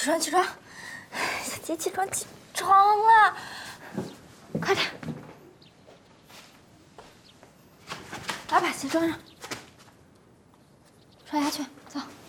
床，起床！小杰，起床，起床了！快点，来把鞋装上，刷牙去，走。